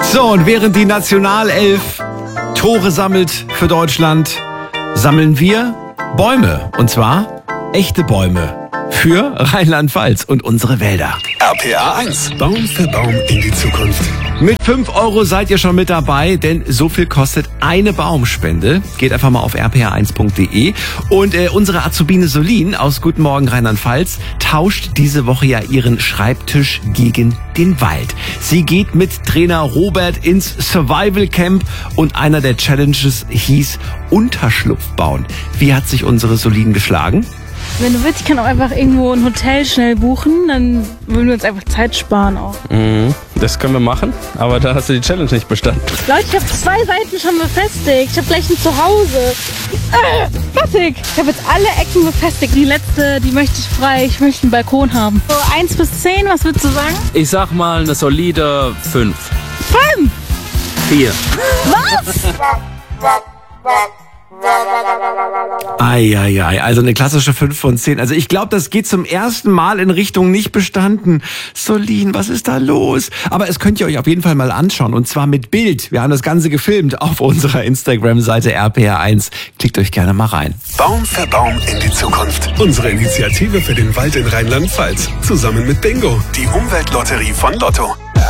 So, und während die Nationalelf Tore sammelt für Deutschland, sammeln wir Bäume. Und zwar echte Bäume für Rheinland-Pfalz und unsere Wälder. RPA 1. Baum für Baum in die Zukunft. Mit 5 € seid ihr schon mit dabei, denn so viel kostet eine Baumspende. Geht einfach mal auf rpa1.de. Und unsere Azubine Solin aus Guten Morgen Rheinland-Pfalz tauscht diese Woche ja ihren Schreibtisch gegen den Wald. Sie geht mit Trainer Robert ins Survival Camp und einer der Challenges hieß Unterschlupf bauen. Wie hat sich unsere Solin geschlagen? Wenn du willst, ich kann auch einfach irgendwo ein Hotel schnell buchen, dann würden wir uns einfach Zeit sparen auch. Das können wir machen, aber da hast du die Challenge nicht bestanden. Leute, ich habe 2 Seiten schon befestigt. Ich habe gleich ein Zuhause. Fertig. Ich habe jetzt alle Ecken befestigt. Die letzte, die möchte ich frei. Ich möchte einen Balkon haben. So 1 bis 10, was würdest du sagen? Ich sag mal eine solide 5. 5! 4. Was? Eieiei, also eine klassische 5 von 10. Also ich glaube, das geht zum ersten Mal in Richtung nicht bestanden. Solin, was ist da los? Aber es könnt ihr euch auf jeden Fall mal anschauen und zwar mit Bild. Wir haben das Ganze gefilmt auf unserer Instagram-Seite RPR1. Klickt euch gerne mal rein. Baum für Baum in die Zukunft. Unsere Initiative für den Wald in Rheinland-Pfalz. Zusammen mit Bingo, die Umweltlotterie von Lotto.